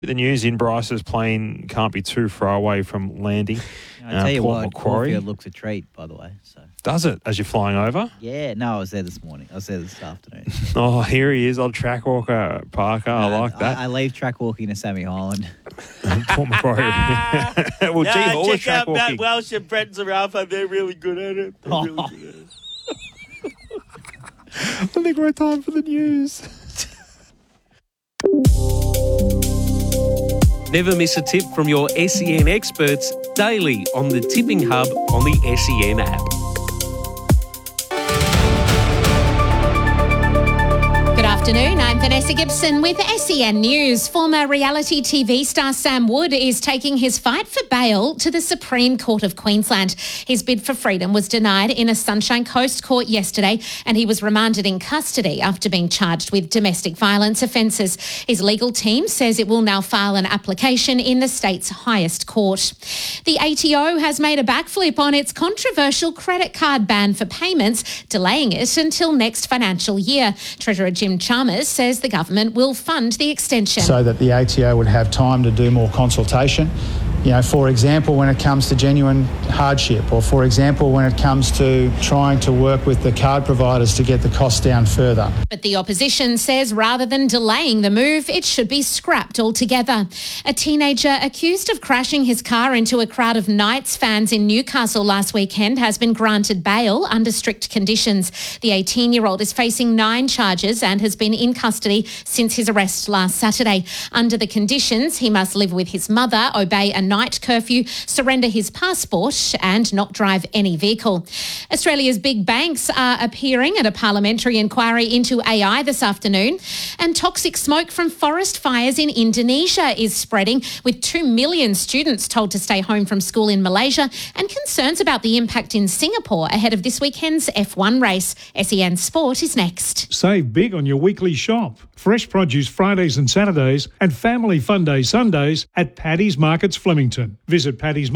The news in Bryce's plane can't be too far away from landing. I'll tell you Port what, Macquarie. Caulfield looks a treat, by the way. So. Does it, as you're flying over? Yeah, no, I was there this morning. I was there this afternoon. Oh, here he is, old track walker, Parker. I like that. I leave track walking to Sammy Highland. Port Macquarie. Well, G Hall is check track out Matt walking. Welsh and Brent Zarafa. They're really good at it. I think we're at time for the news. Never miss a tip from your SEN experts daily on the Tipping Hub on the SEN app. Good afternoon, I'm Vanessa Gibson with SEN News. Former reality TV star Sam Wood is taking his fight for bail to the Supreme Court of Queensland. His bid for freedom was denied in a Sunshine Coast court yesterday and he was remanded in custody after being charged with domestic violence offences. His legal team says it will now file an application in the state's highest court. The ATO has made a backflip on its controversial credit card ban for payments, delaying it until next financial year. Treasurer Jim Chalmers says the government will fund the extension. So that the ATO would have time to do more consultation. You know, for example, when it comes to genuine hardship, or for example, when it comes to trying to work with the card providers to get the costs down further. But the opposition says rather than delaying the move, it should be scrapped altogether. A teenager accused of crashing his car into a crowd of Knights fans in Newcastle last weekend has been granted bail under strict conditions. The 18-year-old is facing 9 charges and has been in custody since his arrest last Saturday. Under the conditions, he must live with his mother, obey a night curfew, surrender his passport and not drive any vehicle. Australia's big banks are appearing at a parliamentary inquiry into AI this afternoon. And toxic smoke from forest fires in Indonesia is spreading, with 2 million students told to stay home from school in Malaysia and concerns about the impact in Singapore ahead of this weekend's F1 race. SEN Sport is next. Save big on your weekly shop. Fresh produce Fridays and Saturdays and family fun day Sundays at Paddy's Markets Flemington. Visit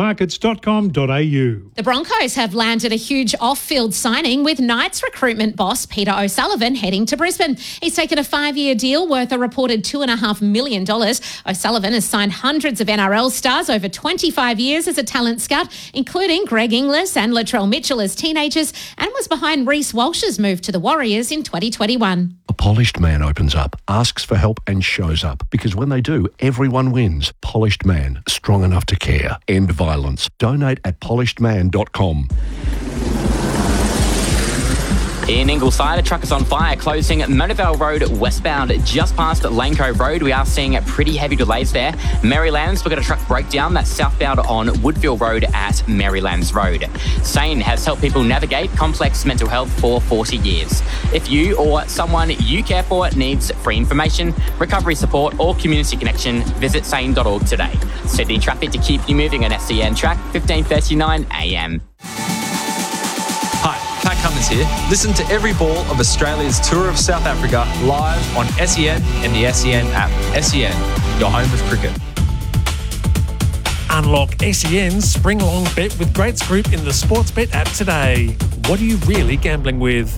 paddysmarkets.com.au. The Broncos have landed a huge off-field signing with Knights recruitment boss Peter O'Sullivan heading to Brisbane. He's taken a 5-year deal worth a reported $2.5 million. O'Sullivan has signed hundreds of NRL stars over 25 years as a talent scout, including Greg Inglis and Latrell Mitchell as teenagers, and was behind Reece Walsh's move to the Warriors in 2021. A polished man opens up, asks for help and shows up. Because when they do, everyone wins. Polished Man, strong enough to care. End violence. Donate at polishedman.com. In Ingleside, a truck is on fire, closing Monavale Road westbound just past Lane Cove Road. We are seeing pretty heavy delays there. Marylands, we've got a truck breakdown that's southbound on Woodville Road at Marylands Road. SANE has helped people navigate complex mental health for 40 years. If you or someone you care for needs free information, recovery support or community connection, visit sane.org today. Sydney traffic to keep you moving on SEN track, 15:39 a.m. Hi, Pat Cummins here. Listen to every ball of Australia's Tour of South Africa live on SEN and the SEN app. SEN, your home of cricket. Unlock SEN's Spring Long Bet with Greats Group in the Sportsbet app today. What are you really gambling with?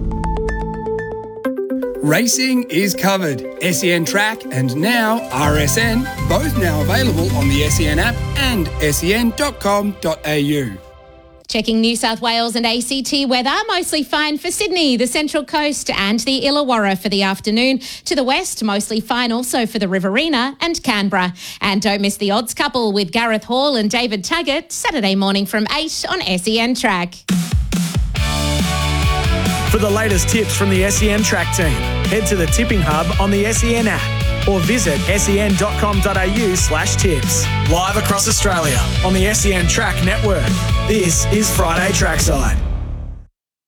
Racing is covered. SEN Track and now RSN, both now available on the SEN app and sen.com.au. Checking New South Wales and ACT weather, mostly fine for Sydney, the Central Coast and the Illawarra for the afternoon. To the west, mostly fine also for the Riverina and Canberra. And don't miss the Odds Couple with Gareth Hall and David Taggart, Saturday morning from 8 on SEN Track. For the latest tips from the SEN Track team, head to the Tipping Hub on the SEN app or visit sen.com.au/tips. Live across Australia on the SEN Track network. This is Friday Trackside.